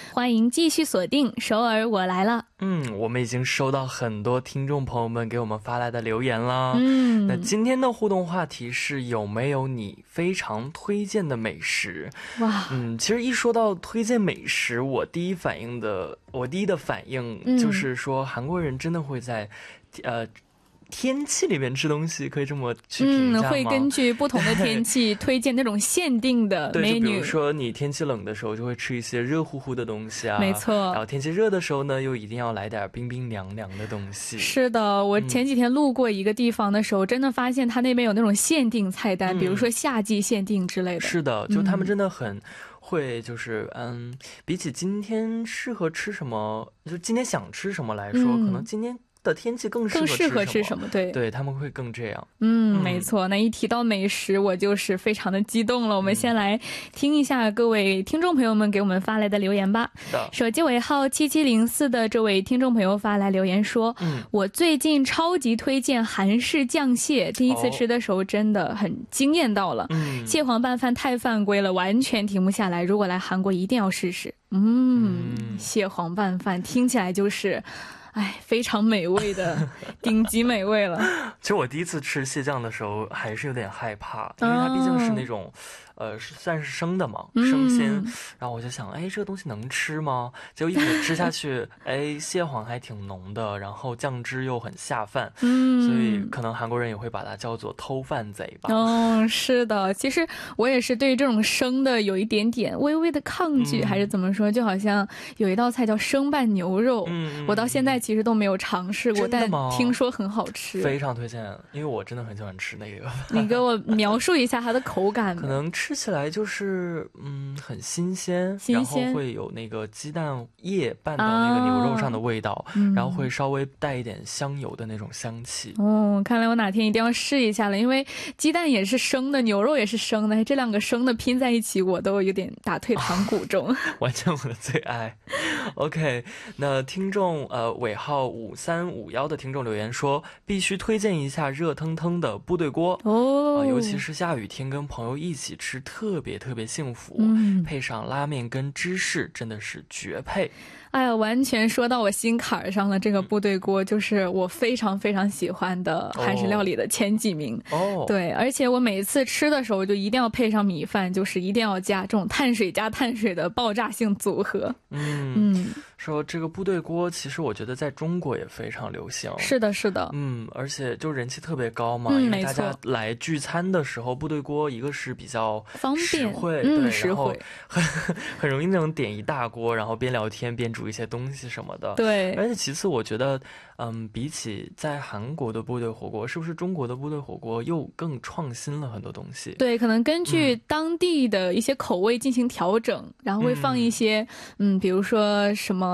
欢迎继续锁定首尔我来了。 我们已经收到很多听众朋友们给我们发来的留言了。那今天的互动话题是有没有你非常推荐的美食？ 哇， 其实一说到推荐美食，我第一的反应就是说韩国人真的会在天气里面吃东西，可以这么去评价吗？ 会根据不同的天气推荐那种限定的美女。 对，就比如说你天气冷的时候就会吃一些热乎乎的东西啊， 没错。 然后天气热的时候呢，又一定要来点冰冰凉凉的东西。 是的，我前几天路过一个地方的时候，真的发现他那边有那种限定菜单，比如说夏季限定之类的。 是的，就他们真的很会，就是比起今天适合吃什么，就今天想吃什么来说，可能今天的天气更适合吃什么，对，他们会更这样。 没错。那一提到美食，我就是非常的激动了。我们先来听一下各位听众朋友们给我们发来的留言吧。手机尾号7704的这位听众朋友发来留言说，我最近超级推荐韩式酱蟹，第一次吃的时候真的很惊艳到了。蟹黄拌饭太犯规了，完全停不下来，如果来韩国一定要试试。蟹黄拌饭听起来就是非常美味的顶级美味了。 其实我第一次吃蟹酱的时候还是有点害怕，因为它毕竟是那种算是生的嘛，生鲜，然后我就想这个东西能吃吗？结果一口吃下去蟹黄还挺浓的，然后酱汁又很下饭，所以可能韩国人也会把它叫做偷饭贼吧。 是的，其实我也是对这种生的有一点点微微的抗拒，还是怎么说，就好像有一道菜叫生拌牛肉，我到现在其实都没有尝试过，但听说很好吃， 非常推荐，因为我真的很喜欢吃那个。 你给我描述一下它的口感。 可能吃起来就是很新鲜，然后会有那个鸡蛋液拌到那个牛肉上的味道，然后会稍微带一点香油的那种香气。 看来我哪天一定要试一下了，因为鸡蛋也是生的，牛肉也是生的，这两个生的拼在一起我都有点打退堂鼓中。 完全我的最爱。OK， 那听众尾号5351的听众留言说，必须推荐一下热腾腾的部队锅，尤其是下雨天跟朋友一起吃特别特别幸福，配上拉面跟芝士真的是绝配。 完全说到我心坎上了，这个部队锅就是我非常非常喜欢的韩式料理的前几名。对，而且我每次吃的时候就一定要配上米饭，就是一定要加这种碳水加碳水的爆炸性组合。 说这个部队锅其实我觉得在中国也非常流行。 是的是的， 而且就人气特别高嘛，因为大家来聚餐的时候，部队锅一个是比较方便实惠，对，然后很容易那种点一大锅，然后边聊天边煮一些东西什么的。 对， 而且其次我觉得比起在韩国的部队火锅，是不是中国的部队火锅又更创新了很多东西？ 对，可能根据当地的一些口味进行调整，然后会放一些比如说什么